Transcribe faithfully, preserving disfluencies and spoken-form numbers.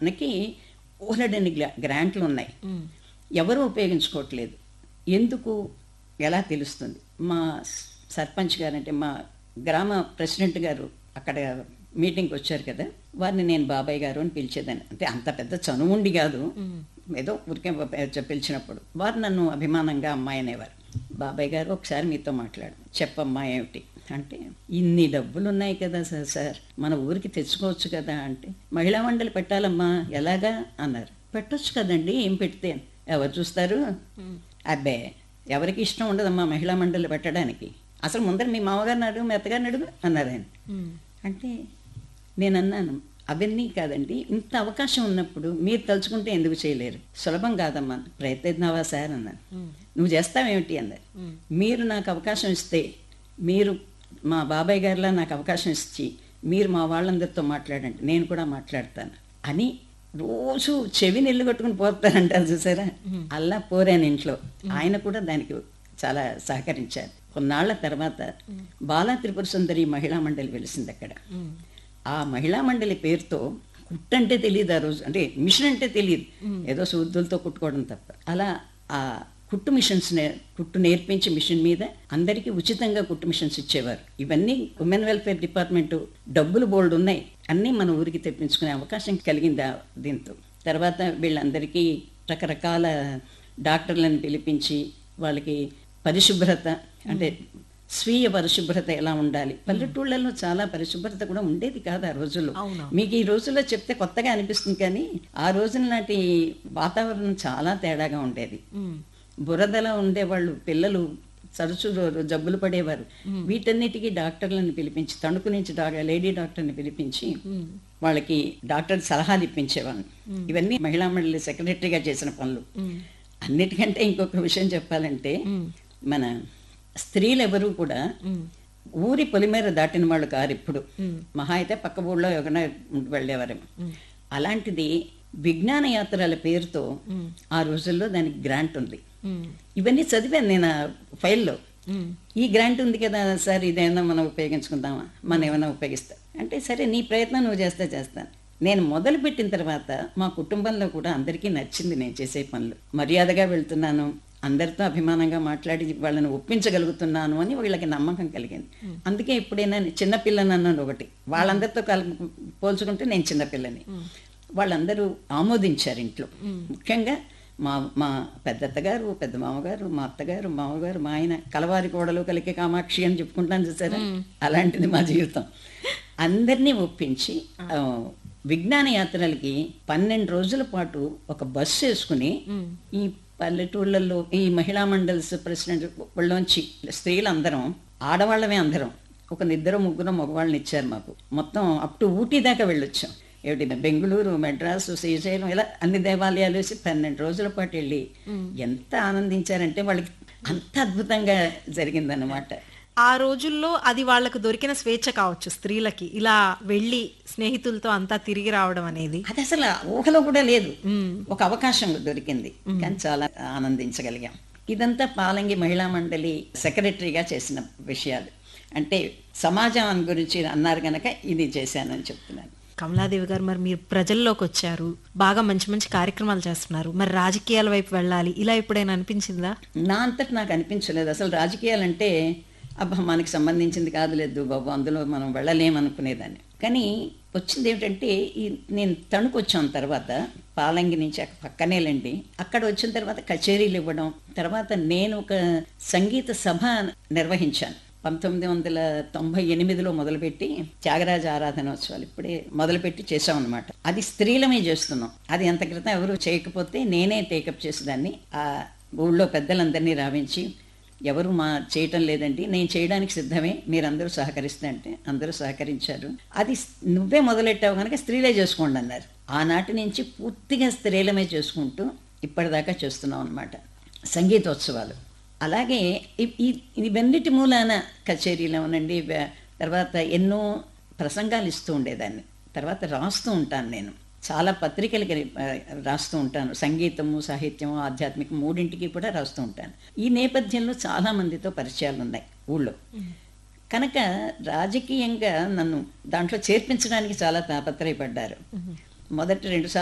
మనకి ఊరడని గ్రాంట్లు ఉన్నాయి, ఎవరు ఉపయోగించుకోవట్లేదు. ఎందుకు, ఎలా తెలుస్తుంది? మా సర్పంచ్ గారు అంటే మా గ్రామ ప్రెసిడెంట్ గారు అక్కడ మీటింగ్కి వచ్చారు కదా, వారిని నేను బాబాయ్ గారు అని పిలిచేదాన్ని. అంటే అంత పెద్ద చనువుండి కాదు, ఏదో ఊరికే పిలిచినప్పుడు వారు నన్ను అభిమానంగా అమ్మాయి అనేవారు. బాబాయ్ గారు ఒకసారి మీతో మాట్లాడు, చెప్పమ్మా ఏమిటి అంటే, ఇన్ని డబ్బులు ఉన్నాయి కదా సార్ సార్ మన ఊరికి తెచ్చుకోవచ్చు కదా అంటే, మహిళా మండలి పెట్టాలమ్మా, ఎలాగా అన్నారు. పెట్టొచ్చు కదండి, ఏం పెడితే ఎవరు చూస్తారు? అబ్బే ఎవరికి ఇష్టం ఉండదమ్మా మహిళా మండలి పెట్టడానికి, అసలు ముందర మీ మామగారిని అడుగు మీ అత్తగారిని అడుగు అన్నారు ఆయన. అంటే నేను అన్నాను, అవన్నీ కాదండి, ఇంత అవకాశం ఉన్నప్పుడు మీరు తలుచుకుంటే ఎందుకు చేయలేరు? సులభం కాదమ్మా, ప్రయత్నిద్దావా సార్ అన్నాను. నువ్వు చేస్తావేమిటి అన్నారు. మీరు నాకు అవకాశం ఇస్తే, మీరు మా బాబాయ్ గారిలా నాకు అవకాశం ఇచ్చి మీరు మా వాళ్ళందరితో మాట్లాడండి, నేను కూడా మాట్లాడతాను అని రోజు చెవి నెల్లు కట్టుకుని పోతారంటారు చూసారా, అలా పోరాను ఇంట్లో. ఆయన కూడా దానికి చాలా సహకరించారు. కొన్నాళ్ల తర్వాత బాలా త్రిపుర సుందరి మహిళా మండలి వెలిసింది అక్కడ. ఆ మహిళా మండలి పేరుతో కుట్టంటే తెలియదు ఆ రోజు, అంటే మిషన్ అంటే తెలియదు, ఏదో సూదులతో కుట్టుకోవడం తప్ప. అలా ఆ కుట్టు మిషన్స్ కుట్టు నేర్పించి మిషన్ మీద అందరికీ ఉచితంగా కుట్టు మిషన్స్ ఇచ్చేవారు. ఇవన్నీ ఉమెన్ వెల్ఫేర్ డిపార్ట్మెంట్ డబ్బులు బోల్డ్ ఉన్నాయి, అన్నీ మన ఊరికి తెప్పించుకునే అవకాశం కలిగింది దీంతో. తర్వాత వీళ్ళందరికీ రకరకాల డాక్టర్లను పిలిపించి వాళ్ళకి పరిశుభ్రత, అంటే స్వీయ పరిశుభ్రత ఎలా ఉండాలి. పల్లెటూళ్ళలో చాలా పరిశుభ్రత కూడా ఉండేది కాదు ఆ రోజుల్లో. మీకు ఈ రోజుల్లో చెప్తే కొత్తగా అనిపిస్తుంది, కానీ ఆ రోజుల నాటి వాతావరణం చాలా తేడాగా ఉండేది. బురదలో ఉండేవాళ్ళు, పిల్లలు తరచు జబ్బులు పడేవారు. వీటన్నిటికీ డాక్టర్లను పిలిపించి, తణుకు నుంచి లేడీ డాక్టర్ని పిలిపించి వాళ్ళకి డాక్టర్ సలహాలు ఇప్పించేవాళ్ళు. ఇవన్నీ మహిళా మండలి సెక్రటరీగా చేసిన పనులు. అన్నిటికంటే ఇంకొక విషయం చెప్పాలంటే, మన స్త్రీలు ఎవరు కూడా ఊరి పొలిమేర దాటిన వాళ్ళు కారు. ఇప్పుడు మహా అయితే పక్క ఊళ్ళో ఎవరైనా వెళ్ళేవారేమో. అలాంటిది విజ్ఞాన యాత్రల పేరుతో ఆ రోజుల్లో దానికి గ్రాంట్ ఉంది. ఇవన్నీ చదివాను నేను ఫైల్లో. ఈ గ్రాంట్ ఉంది కదా సార్, ఇదేమన్నా మనం ఉపయోగించుకుందామా, మనం ఏమైనా ఉపయోగిస్తా అంటే, సరే నీ ప్రయత్నం నువ్వు చేస్తే చేస్తాను. నేను మొదలుపెట్టిన తర్వాత మా కుటుంబంలో కూడా అందరికీ నచ్చింది నేను చేసే పనులు. మర్యాదగా వెళ్తున్నాను, అందరితో అభిమానంగా మాట్లాడి వాళ్ళని ఒప్పించగలుగుతున్నాను అని వీళ్ళకి నమ్మకం కలిగింది. అందుకే ఎప్పుడైనా చిన్నపిల్లని అన్నాను ఒకటి, వాళ్ళందరితో కల పోల్చుకుంటే నేను చిన్నపిల్లని. వాళ్ళందరూ ఆమోదించారు ఇంట్లో. ముఖ్యంగా మా మా పెద్దత్తగారు, పెద్ద మామగారు, మా అత్తగారు, మామగారు, మా ఆయన కలవారి కోడలు కలికే కామాక్షి అని చెప్పుకుంటాను చూసారా, అలాంటిది మా జీవితం. అందరినీ ఒప్పించి విజ్ఞాన యాత్రలకి పన్నెండు రోజుల పాటు ఒక బస్సు వేసుకుని ఈ పల్లెటూళ్ళల్లో ఈ మహిళా మండల్స్ ప్రెసిడెంట్ వాళ్ళలోంచి స్త్రీలందరం, ఆడవాళ్ళమే అందరం, ఒక ఇద్దరు ముగ్గురు మగవాళ్ళని ఇచ్చారు మాకు. మొత్తం అప్ టు ఊటీ దాకా వెళ్ళొచ్చాం. ఏమిటి బెంగళూరు, మెడ్రాసు, శ్రీశైలం, ఇలా అన్ని దేవాలయాలు వేసి పన్నెండు రోజుల పాటు వెళ్ళి ఎంత ఆనందించారంటే వాళ్ళకి అంత అద్భుతంగా జరిగిందన్నమాట. ఆ రోజుల్లో అది వాళ్ళకు దొరికిన స్వేచ్ఛ కావచ్చు స్త్రీలకి, ఇలా వెళ్ళి స్నేహితులతో అంతా తిరిగి రావడం అనేది. అది అసలు ఊహలో కూడా లేదు, ఒక అవకాశం దొరికింది, కానీ చాలా ఆనందించగలిగాం. ఇదంతా పాలంగి మహిళా మండలి సెక్రటరీగా చేసిన విషయాలు. అంటే సమాజం గురించి అన్నారు కనుక ఇది చేశానని చెప్తున్నాను. కమలాదేవి గారు, మరి మీరు ప్రజల్లోకి వచ్చారు, బాగా మంచి మంచి కార్యక్రమాలు చేస్తున్నారు, మరి రాజకీయాల వైపు వెళ్ళాలి ఇలా ఎప్పుడైనా అనిపించిందా? నా అంతటి నాకు అనిపించలేదు. అసలు రాజకీయాలంటే అబ్బా మనకి సంబంధించింది కాదు, లేదు బాబు అందులో మనం వెళ్ళలేమనుకునేదాన్ని. కానీ వచ్చింది ఏమిటంటే, ఈ నేను తణుకు వచ్చాను తర్వాత, పాలంగి నుంచి అక్కడ పక్కనేలండి, అక్కడ వచ్చిన తర్వాత కచేరీలు ఇవ్వడం, తర్వాత నేను ఒక సంగీత సభ నిర్వహించాను. పంతొమ్మిది వందల తొంభై ఎనిమిదిలో మొదలుపెట్టి త్యాగరాజ ఆరాధనోత్సవాలు ఇప్పుడే మొదలుపెట్టి చేసాం అనమాట. అది స్త్రీలమే చేస్తున్నాం. అది అంత క్రితం ఎవరు చేయకపోతే నేనే టేకప్ చేసేదాన్ని. ఆ ఊళ్ళో పెద్దలందరినీ రావించి, ఎవరు మా చేయటం లేదండి, నేను చేయడానికి సిద్ధమే, మీరందరూ సహకరిస్తే అంటే అందరూ సహకరించారు. అది నువ్వే మొదలెట్టావు కనుక స్త్రీలే చేసుకోండి అన్నారు. ఆనాటి నుంచి పూర్తిగా స్త్రీలమే చేసుకుంటూ ఇప్పటిదాకా చేస్తున్నాం అనమాట సంగీతోత్సవాలు. అలాగే ఇవన్నిటి మూలాన కచేరీలు అవునండి, తర్వాత ఎన్నో ప్రసంగాలు ఇస్తూ ఉండేదాన్ని. తర్వాత రాస్తూ ఉంటాను, నేను చాలా పత్రికలకి రాస్తూ ఉంటాను, సంగీతము, సాహిత్యము, ఆధ్యాత్మికం మూడింటికి కూడా రాస్తూ ఉంటాను. ఈ నేపథ్యంలో చాలామందితో పరిచయాలు ఉన్నాయి ఊళ్ళో కనుక రాజకీయంగా నన్ను దాంట్లో చేర్పించడానికి చాలా తాపత్రయపడ్డారు. మొదటి రెండు